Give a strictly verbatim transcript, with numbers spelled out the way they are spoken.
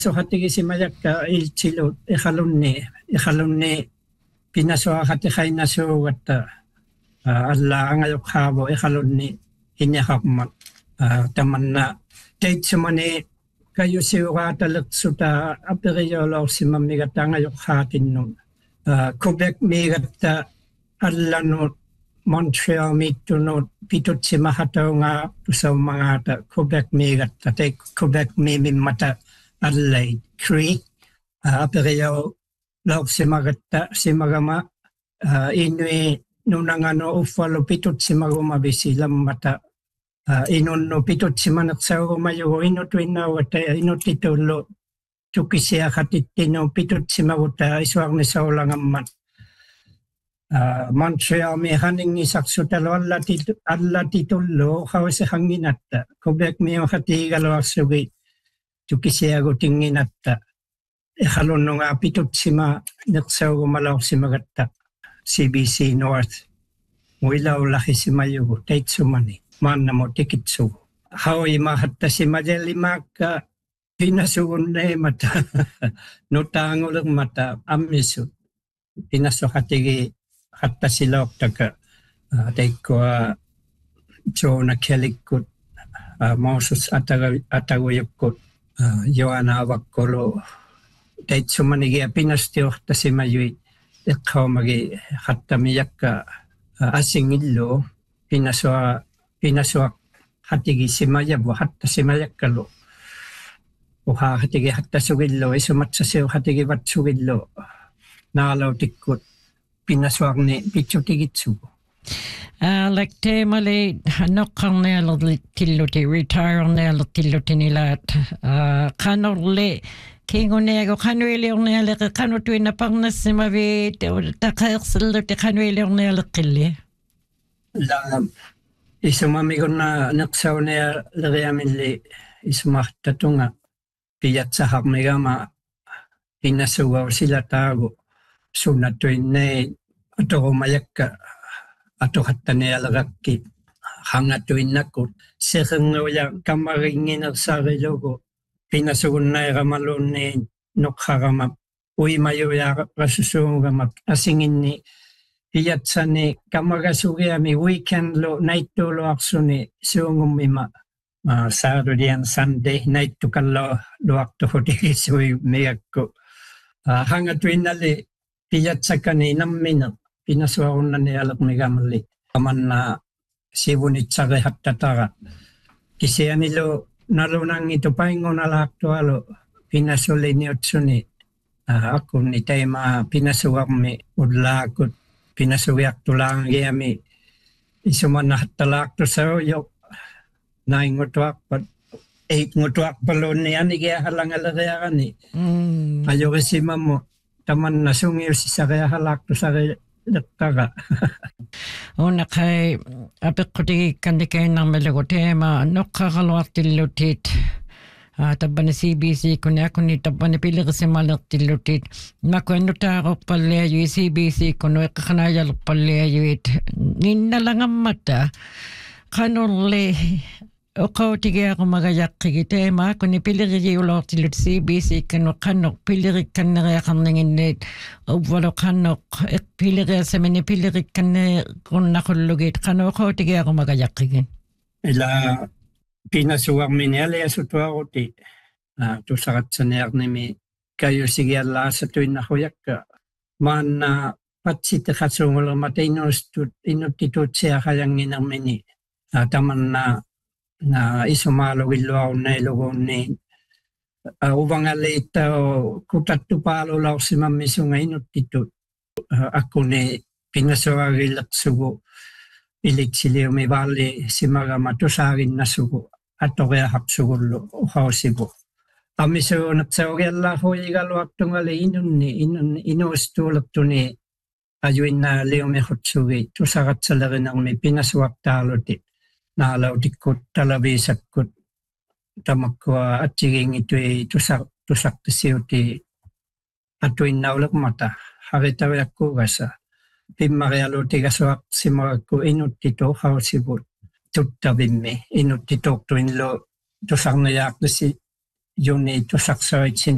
So hatigi simayakka ilchilut ikhalunni ikhalunni pinasoa hatihaina suugatta alla angayok habo ikhalunni hinyahakmat tamanna teitsumani kayo siugata suta apiriyolo simamigata angayok hatinnun Quebec migatta allanu Montreal mitunut pitut simahataunga tusaumangata Quebec migatta te Quebec mimimata Adelaide Cree aperiyo lauk simagatta simagama inui nunangano ufalo pitut simaguma bisi lammata inunno pitut simanaksauguma yugo inutuina wata inutitullo tukisia hatittino pitut simaguta iswagni saulangammat Montreal mi haningi saksutalo alla titu alla titullo hawase hanginatta Quebec mi hatigalo asugi tukisiago tinginatta ikhalununga pitut sima naksaugo malaw simagatta C B C North muilaw lahi simayugo teitsumani manna mo tikitsu hawi mahatta simajelimaka pinasugunne mata nutangulog mata amisu pinaso hatigi hatta silok taka teikkoa Jonah Kellikut Moses Ataguyukut Joana Avakkolo teitsumanigia pinastiohta simayui ikkaumagi hattamiyakka asingillo pinasua pinasua hatigi simayabu hatta simayakkalo uha hatigi hatta sugillo isumatsaseu hatigi vatsugillo naalautikut pinasuagni pitsutigitsugu Like te mali nokkarnealo tilluti retirenealo tilluti nilaat kanorle kinguneago kanuiliorneale kanutuina parnassimavi taqaersilluti kanuiliorneale qilli la isumamiguna naqsaunea leriamilli isumahtatunga piyatsaharmigama pinasuwa silataagu sunnatuinne atorumayakka atohattanealagakki hangatuinnakut serengoya kamaringinersarilugu pinasugunnairamalunni nokharama uimayuya rasusuungama asinginni piyatsani kamarasugiami weekendlo naittulo arsuni suungummima Saturday and Sunday naittukallo luaktuhutikisui miyakku hangatuinnali piyatsakani namminat pinasuarunnani alakmigamali amanna sivunitsare hattatara kisianilo nalunangi tupaingonalaktualo pinasuliniutsuni akuni teema pinasuarmi udlaakut pinasugiartulangiami isumanna hattalaktusauyo naingutuarpat eight ngutuarpalunni anigia halangaleriarani ayoresimamo tamanna sungiusisarea halaktusare Lekkara. Ona kai apekoti kandikainarmalagu teema noqqaqaluartillutit tabbani C B C kuni akuni tabbani pilerisimaalertillutit makuannutaaruppalliaju C B C kunu eqqanajalupalliajuit ninnalangammata qanorli oqautigiaqumagajaqqigi teema kuni pilerijiulortillut C B C kanu qannoq pilerikkanneriaqarninginniit uvvalo qannoq pileriasamini pilerikkanneriqunnaqullugiit qanu oqautigiaqumagajaqqigin ila pinasuarmini aliasutuaruti tusaqatsanearnimi kayusigiallaasatuinnahujakka maanna patsitteqassuungulermata inustut inuttituutsiaqajanginermini tamanna na isumaalugilluarunailugunni uvangaliitta kutattupaalulausimammisunga inuttitut akuni pinasuagillersugu iliksiliumi valli simagama tusaaginnasugu atoriahapsugullu uhausigu amisuunaqsaugiallaahuigaluartungali inunni inunni inuustuulertuni ajuinna liumihutsugi tusaqatsalerinermi pinasuartaaluti naalautikut talavisakkut tamakkua atsigingitui tusak tusaktisiuti atuinnaulermata haritaviakkuugasa pimmarialutigassuaq simarakku inuttito hausivut tuttavimmi inuttituuqtuinlu tusarniaaqlisi juni tusaqsaritsin